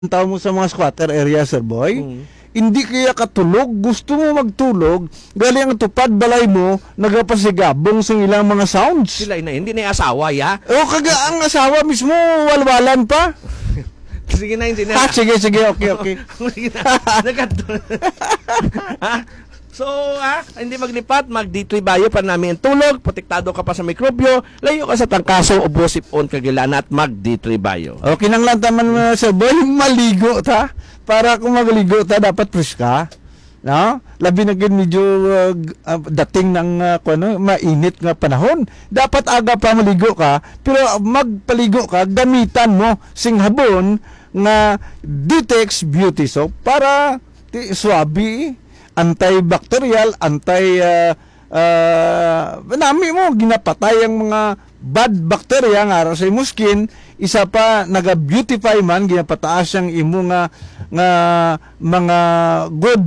tao mo sa mga squatter area, sir boy. Mm. Hindi kaya katulog, gusto mo magtulog, galing ang tupad balay mo, nagapasigabong sa ilang mga sounds. Sila hindi na yung asawa, ya? O kaga ang asawa mismo, walwalan pa. Sige na, hindi na. Sige, okay. Sige na. Ha? So, hindi maglipat, mag-D3 bio para namin ang tulog, protektado ka pa sa mikrobyo, layo ka sa tangkaso, ubosip on kagilana at mag-D3 bio. Okay nang lang taman mo, sir boy, maligo ta. Para kung magligo ta, dapat fresh ka. No? Labi na gid medyo dating ng mainit nga panahon. Dapat aga pa maligo ka, pero magpaligo ka, gamitan mo sing habon nga Ditex Beauty Soap para swabe, antibacterial, nami mo ginapatay ang mga bad bacteria nga sa imong skin. Isa pa naga-beautify man, ginapataas ang imo nga mga good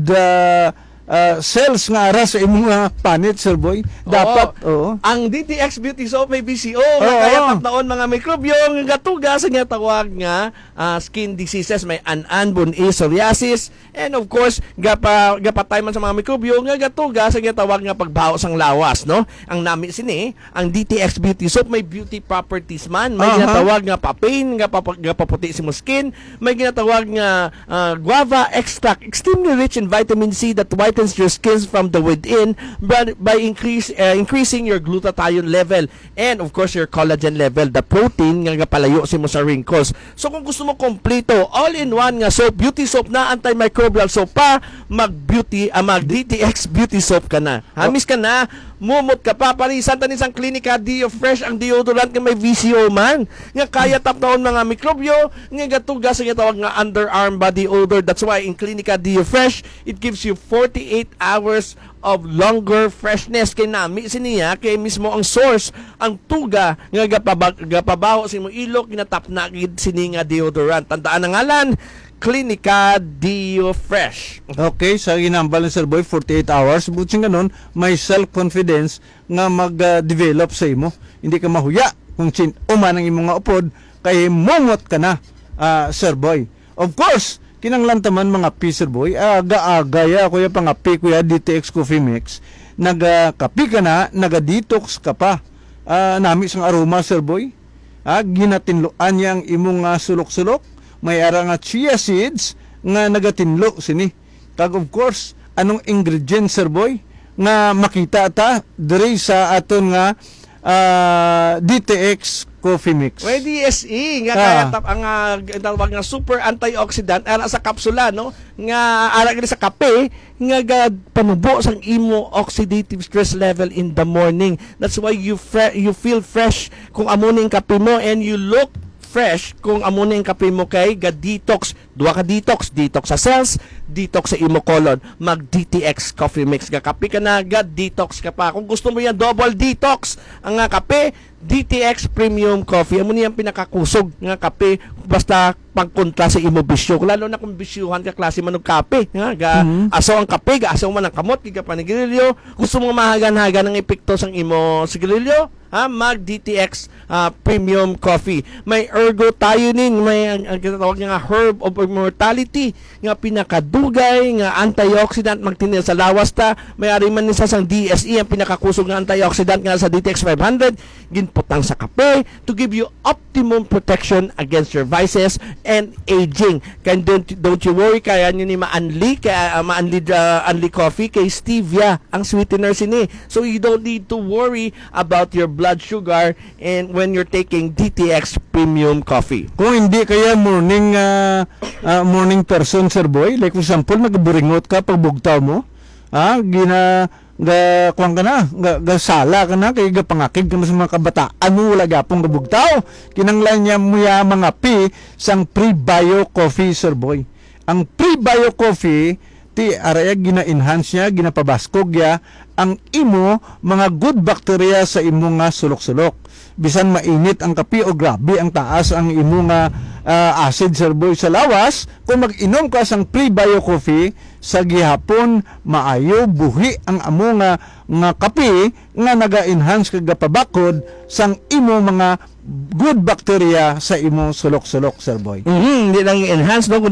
cells nga ara sa imo nga panit, sir boy. Dapat Ang DTX Beauty Soap may BCO kaya tapnaon mga mikrobyo nga gatuga sa nga tawag nga skin diseases, may ananbon psoriasis, and of course gapatay man sa mga mikrobyo nga gatuga sa nga tawag nga pagbaho sang lawas, no? Ang nami sini, ang DTX Beauty Soap may beauty properties man, may ginatawag nga papain nga paputi si mo skin, may ginatawag nga guava extract, extremely rich in vitamin C that whitens your skin from the within by increasing your glutathione level and of course your collagen level, the protein nga palayo si mo sa wrinkles. So kung gusto mo kompleto, all-in-one nga soap, beauty soap na antimicrobial soap pa, mag DTX Beauty Soap ka na. Hamis ka na, mumot ka pa, parisan tanin sang Clinica Dio Fresh ang deodorant nga may VCO man. Nga kaya tapnaon mga mikrobyo, nga gatugas nga tawag nga underarm body odor. That's why in Clinica Dio Fresh, it gives you 48 hours of longer freshness. Kay nami siniya, kay mismo ang source, ang tuga nga gapabaho sa imong ilok, ginatapna gid sini nga deodorant. Tandaan ang ngalan, Clinica Dio Fresh. Okay, sa ginambal ni Sir Boy, 48 hours. Butsing ganun, may self-confidence nga mag-develop sa imo. Hindi ka mahuya kung uman ang imong nga upod, kay mungot ka na, Sir Boy. Of course, kinanglantaman mga pi, Sir Boy, aga-aga ya, kuya pangapi, kuya DTX Coffee Mix, nagakapi ka na, naga-detox ka pa. Nami sang aroma, Sir Boy. Ginatinloan yang imong sulok-sulok, may ara nga chia seeds nga nagatinlo sini. Kag of course, anong ingredients, Sir Boy, nga makita ta diri sa aton nga DTX Coffee Mix. May DSE nga kaya ang tawag nga super antioxidant ara sa kapsula, no? Nga ara gid sa kape nga panubo sang imo oxidative stress level in the morning. That's why you feel fresh kung amo ning kape mo, and you look fresh kung amo na yung kape mo kay ga-detox. Duwa ka detox sa cells, detox sa imo colon. Mag-DTX Coffee Mix ka kape ka na, ga-detox ka pa. Kung gusto mo yan, double detox ang kape, DTX Premium Coffee. Amo niyang pinakakusog nga kape basta pagkontra sa imo bisyo. Lalo na kung bisyuhan ka klase man og kape, asaw ang kape, asaw man ang kamot, giga panigirilyo. Gusto mo mahagan-hagan ang epekto sang imo sigarilyo, mag DTX Premium Coffee. May ergothioneine, may ang tinatawag nga herb of immortality, nga pinakadugay nga antioxidant magtinil sa lawas ta. May ari man ni sa sang DSE ang pinakakusog nga antioxidant nga sa DTX 500, ginputang sa kape to give you optimum protection against your vices and aging. Kaya don't you worry, kaya nyo ni ma-unli coffee kay stevia ang sweetener sini. So you don't need to worry about your blood sugar and when you're taking DTX Premium Coffee. Kung hindi kaya morning person, Sir Boy, like for example, nagburingot ka pag bugtaw mo, kuwang ka na, sala ka na, kaya pangakig ka na sa mga kabataan mo, wala gapong gabugtaw. Kinanglan niya mo ya mga pi sang pre-bio coffee, Sir Boy. Ang pre-bio coffee, ti araya gina-enhance niya, ginapabaskog ya ang imo mga good bacteria sa imo nga sulok-sulok. Bisan mainit ang kape o grabe ang taas ang imo nga acid sir boy sa lawas, kung mag-inom ka sang pre-bio coffee sa gihapon maayo buhi ang amo nga kape nga naga-enhance kag gapabakod sang imo mga good bacteria sa imo sulok-sulok sir boy. Hindi lang enhance no,